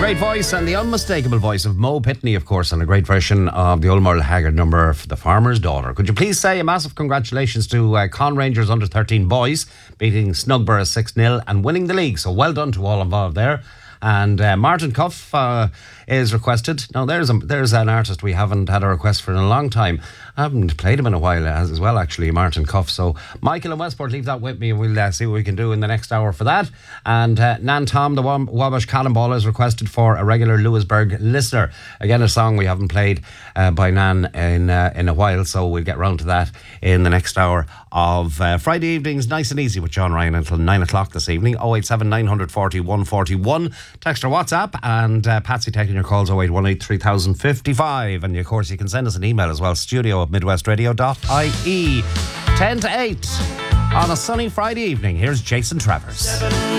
great voice and the unmistakable voice of Mo Pitney, of course, and a great version of the old Merle Haggard number for The Farmer's Daughter. Could you please say a massive congratulations to Con Rangers under 13 boys, beating Snugborough 6-0 and winning the league. So well done to all involved there. And Martin Cuff is requested. Now there's an artist we haven't had a request for in a long time. I haven't played him in a while as well, actually, Martin Cuff. So Michael and Westport, leave that with me and we'll see what we can do in the next hour for that. And Nan Tom, the Wabash Cannonball, is requested for a regular Lewisburg listener. Again, a song we haven't played by Nan in a while, so we'll get round to that in the next hour of Friday evenings, nice and easy with John Ryan until 9 o'clock this evening. 087 940 141. Text or WhatsApp, and Patsy taking your calls 0818 3055. And of course you can send us an email as well, studio@midwestradio.ie. 10 to 8 on a sunny Friday evening. Here's Jason Travers.